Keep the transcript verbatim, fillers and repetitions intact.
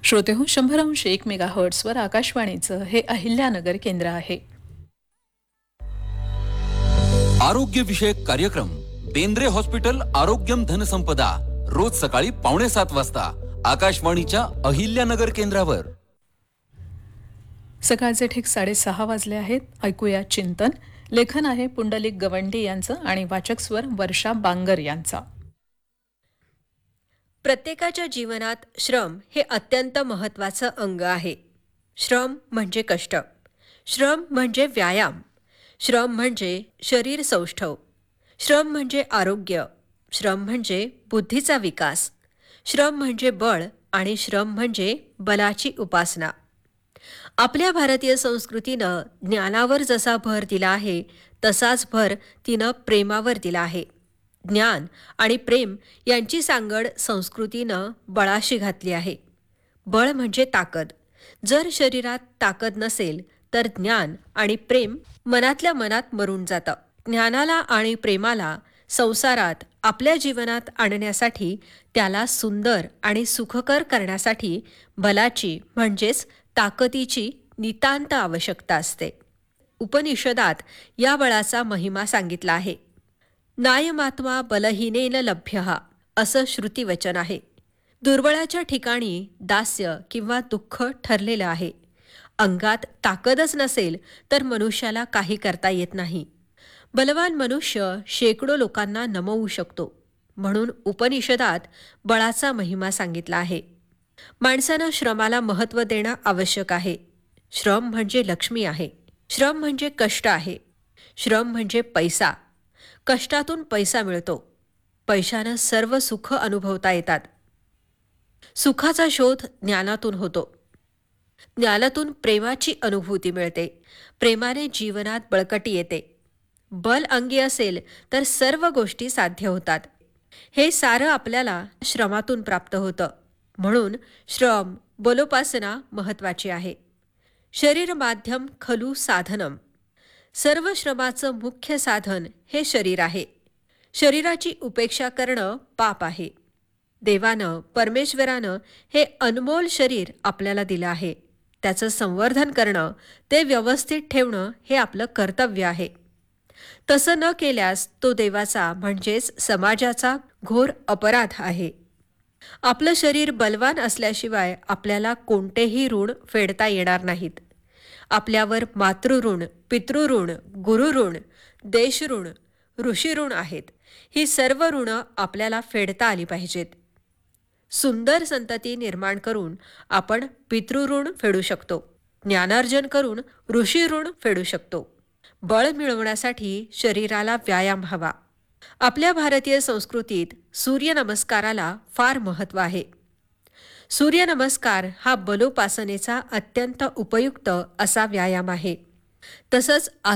श्रोते हो, शंभर अंश एक मेगा हर्ट्सवर आकाशवाणीचं हे अहिल्यानगर केंद्र आहे. आरोग्य विषयक कार्यक्रम बेंद्रे हॉस्पिटल आरोग्यम धनसंपदा रोज सकाळी पावणे सात वाजता आकाशवाणीच्या अहिल्यानगर केंद्रावर. सकाळचे ठीक साडेसहा वाजले आहेत. ऐकूया चिंतन. लेखन आहे पुंडलिक गवंडी यांचं आणि वाचक स्वर वर्षा बांगर यांचा. प्रत्येकाच्या जीवनात श्रम हे अत्यंत महत्त्वाचं अंग आहे. श्रम म्हणजे कष्ट, श्रम म्हणजे व्यायाम, श्रम म्हणजे शरीर सौष्ठव, श्रम म्हणजे आरोग्य, श्रम म्हणजे बुद्धीचा विकास, श्रम म्हणजे बळ आणि श्रम म्हणजे बलाची उपासना. आपल्या भारतीय संस्कृतीनं ज्ञानावर जसा भर दिला आहे तसाच भर तिनं प्रेमावर दिला आहे. ज्ञान आणि प्रेम यांची सांगड संस्कृतीनं बळाशी घातली आहे. बळ म्हणजे ताकद. जर शरीरात ताकद नसेल तर ज्ञान आणि प्रेम मनातल्या मनात मरून जातं. ज्ञानाला आणि प्रेमाला संसारात आपल्या जीवनात आणण्यासाठी, त्याला सुंदर आणि सुखकर करण्यासाठी बलाची म्हणजेच ताकदीची नितांत आवश्यकता असते. उपनिषदात या बळाचा महिमा सांगितला आहे. नायमात्मा बलहीनेन लभ्यः असं श्रुतिवचन आहे. दुर्बळाच्या ठिकाणी दास्य किंवा दुःख ठरलेलं आहे. अंगात ताकदच नसेल तर मनुष्याला काही करता येत नाही. बलवान मनुष्य शेकडो लोकांना नमवू शकतो. म्हणून उपनिषदात बळाचा महिमा सांगितला आहे. माणसानं श्रमाला महत्त्व देणं आवश्यक आहे. श्रम म्हणजे लक्ष्मी आहे. श्रम म्हणजे कष्ट आहे. श्रम म्हणजे पैसा. कष्टातून पैसा मिळतो. पैशानं सर्व सुख अनुभवता येतात. सुखाचा शोध ज्ञानातून होतो. ज्ञानातून प्रेमाची अनुभूती मिळते. प्रेमाने जीवनात बळकटी येते. बल अंगी असेल तर सर्व गोष्टी साध्य होतात. हे सारं आपल्याला श्रमातून प्राप्त होतं. म्हणून श्रम बलोपासना महत्त्वाची आहे. शरीर माध्यम खलु साधनम. सर्व श्रमाचं मुख्य साधन हे शरीर आहे. शरीराची उपेक्षा करणं पाप आहे. देवानं परमेश्वरानं हे अनमोल शरीर आपल्याला दिलं आहे. त्याचं संवर्धन करणं, ते व्यवस्थित ठेवणं हे आपलं कर्तव्य आहे. तसं न केल्यास तो देवाचा म्हणजेच समाजाचा घोर अपराध आहे. आपलं शरीर बलवान असल्याशिवाय आपल्याला कोणतेही ऋण फेडता येणार नाहीत. आपल्यावर मातृऋण, पितृऋण, गुरुऋण, देशऋण, ऋषीऋण आहेत. ही सर्व ऋणं आपल्याला फेडता आली पाहिजेत. सुंदर संतती निर्माण करून आपण पितृऋण फेडू शकतो. ज्ञानार्जन करून ऋषीऋण फेडू शकतो. बळ मिळवण्यासाठी शरीराला व्यायाम हवा. आपल्या भारतीय संस्कृतीत सूर्यनमस्काराला फार महत्त्व आहे. सूर्यनमस्कार हा बलोपासनेचा अत्यंत उपयुक्त असा व्यायाम आहे. तसंच